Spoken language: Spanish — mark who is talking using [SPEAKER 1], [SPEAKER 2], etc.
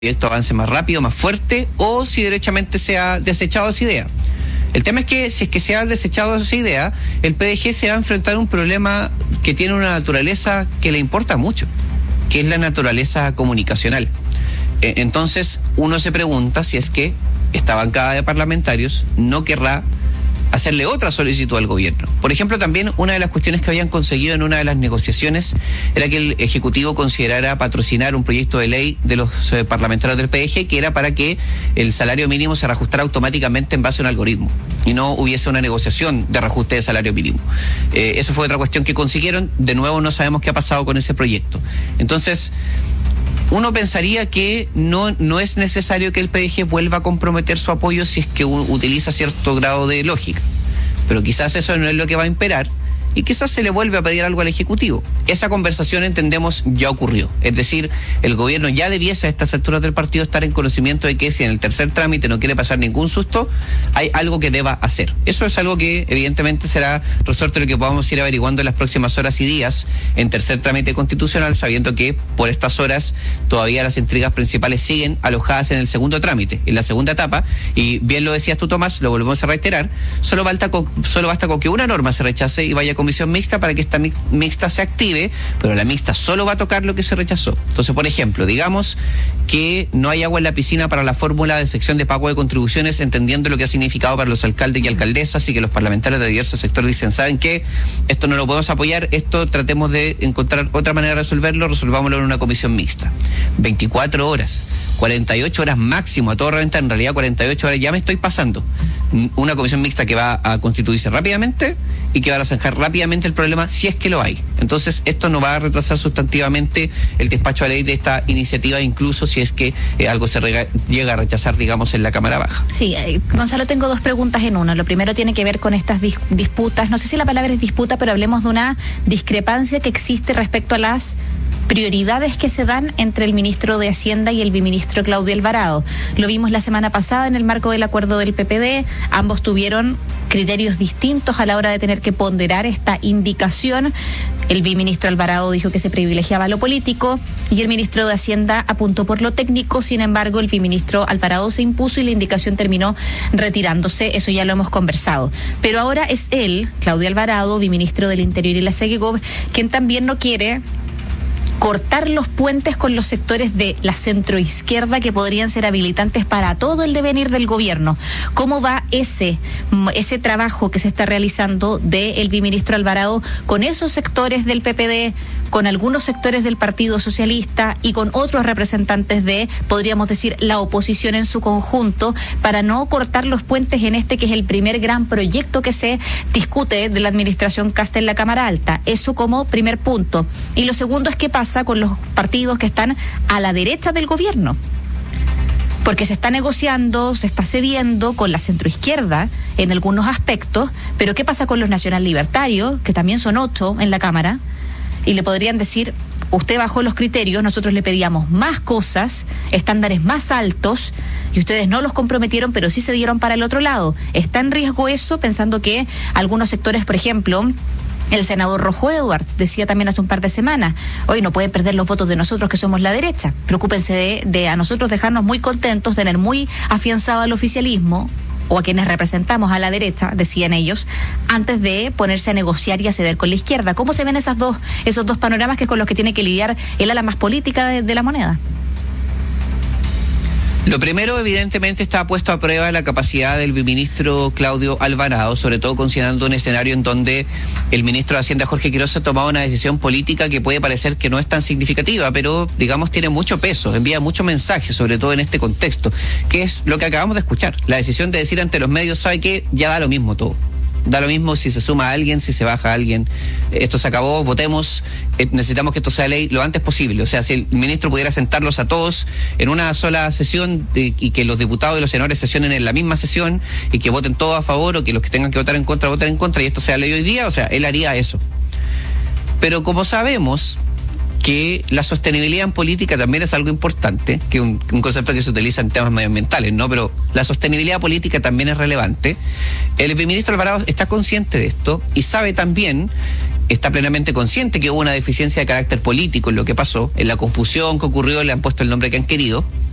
[SPEAKER 1] proyecto avance más rápido, más fuerte, o si derechamente se ha desechado esa idea. El tema es que si es que se ha desechado esa idea, el PDG se va a enfrentar a un problema que tiene una naturaleza que le importa mucho, que es la naturaleza comunicacional. Entonces uno se pregunta si es que esta bancada de parlamentarios no querrá hacerle otra solicitud al gobierno. Por ejemplo, también una de las cuestiones que habían conseguido en una de las negociaciones era que el Ejecutivo considerara patrocinar un proyecto de ley de los parlamentarios del PDG que era para que el salario mínimo se reajustara automáticamente en base a un algoritmo y no hubiese una negociación de reajuste de salario mínimo. Eso fue otra cuestión que consiguieron. De nuevo, no sabemos qué ha pasado con ese proyecto. Entonces, uno pensaría que no es necesario que el PDG vuelva a comprometer su apoyo si es que utiliza cierto grado de lógica. Pero quizás eso no es lo que va a imperar y quizás se le vuelve a pedir algo al Ejecutivo. Esa conversación, entendemos, ya ocurrió. Es decir, el gobierno ya debiese a estas alturas del partido estar en conocimiento de que si en el tercer trámite no quiere pasar ningún susto, hay algo que deba hacer. Eso es algo que evidentemente será resorte de lo que podamos ir averiguando en las próximas horas y días en tercer trámite constitucional, sabiendo que por estas horas todavía las intrigas principales siguen alojadas en el segundo trámite, en la segunda etapa, y bien lo decías tú, Tomás, lo volvemos a reiterar, solo basta con que una norma se rechace y vaya a comisión mixta para que esta mixta se active, pero la mixta solo va a tocar lo que se rechazó. Entonces, por ejemplo, digamos que no hay agua en la piscina para la fórmula de sección de pago de contribuciones, entendiendo lo que ha significado para los alcaldes y alcaldesas, y que los parlamentarios de diversos sectores dicen, ¿saben qué? Esto no lo podemos apoyar, esto tratemos de encontrar otra manera de resolverlo, resolvámoslo en una comisión mixta. 24 horas, 48 horas máximo a todo reventar, en realidad 48 horas ya me estoy pasando. Una comisión mixta que va a constituirse rápidamente y que va a zanjar rápidamente el problema si es que lo hay. Entonces esto no va a retrasar sustantivamente el despacho de ley de esta iniciativa, incluso si es que algo se llega a rechazar, digamos, en la Cámara Baja.
[SPEAKER 2] Sí, Gonzalo, tengo dos preguntas en una. Lo primero tiene que ver con estas disputas, no sé si la palabra es disputa, pero hablemos de una discrepancia que existe respecto a las prioridades que se dan entre el ministro de Hacienda y el viceministro Claudio Alvarado. Lo vimos la semana pasada en el marco del acuerdo del PPD. Ambos tuvieron criterios distintos a la hora de tener que ponderar esta indicación. El viceministro Alvarado dijo que se privilegiaba lo político y el ministro de Hacienda apuntó por lo técnico. Sin embargo, el viceministro Alvarado se impuso y la indicación terminó retirándose. Eso ya lo hemos conversado. Pero ahora es él, Claudio Alvarado, viceministro del Interior y la SEGEGOV, quien también no quiere cortar los puentes con los sectores de la centroizquierda que podrían ser habilitantes para todo el devenir del gobierno. ¿Cómo va ese trabajo que se está realizando del viceministro Alvarado con esos sectores del PPD, con algunos sectores del Partido Socialista y con otros representantes de, podríamos decir, la oposición en su conjunto, para no cortar los puentes en este que es el primer gran proyecto que se discute de la administración Kast en la Cámara Alta? Eso como primer punto. Y lo segundo es qué pasa con los partidos que están a la derecha del gobierno, porque se está negociando, se está cediendo con la centroizquierda en algunos aspectos, pero ¿qué pasa con los nacional libertarios, que también son 8 en la Cámara? Y le podrían decir, usted bajó los criterios, nosotros le pedíamos más cosas, estándares más altos, y ustedes no los comprometieron, pero sí se dieron para el otro lado. ¿Está en riesgo eso, pensando que algunos sectores, por ejemplo, el senador Rojo Edwards decía también hace un par de semanas, hoy no pueden perder los votos de nosotros que somos la derecha, preocúpense de a nosotros dejarnos muy contentos, tener muy afianzado al oficialismo, o a quienes representamos a la derecha, decían ellos, antes de ponerse a negociar y a ceder con la izquierda? ¿Cómo se ven esos dos panoramas que es con los que tiene que lidiar el ala más política de la moneda?
[SPEAKER 1] Lo primero, evidentemente, está puesto a prueba la capacidad del viceministro Claudio Alvarado, sobre todo considerando un escenario en donde el ministro de Hacienda, Jorge Quiroz, ha tomado una decisión política que puede parecer que no es tan significativa, pero, digamos, tiene mucho peso, envía mucho mensaje, sobre todo en este contexto, que es lo que acabamos de escuchar. La decisión de decir ante los medios, ¿sabe qué? Ya da lo mismo todo. Da lo mismo si se suma a alguien, si se baja a alguien. Esto se acabó, votemos, necesitamos que esto sea ley lo antes posible. O sea, si el ministro pudiera sentarlos a todos en una sola sesión y que los diputados y los senadores sesionen en la misma sesión y que voten todos a favor, o que los que tengan que votar en contra voten en contra, y esto sea ley hoy día, o sea, él haría eso. Pero como sabemos que la sostenibilidad en política también es algo importante, que es un concepto que se utiliza en temas medioambientales, ¿no? Pero la sostenibilidad política también es relevante. El viceministro Alvarado está consciente de esto y sabe también, está plenamente consciente que hubo una deficiencia de carácter político en lo que pasó, en la confusión que ocurrió, le han puesto el nombre que han querido,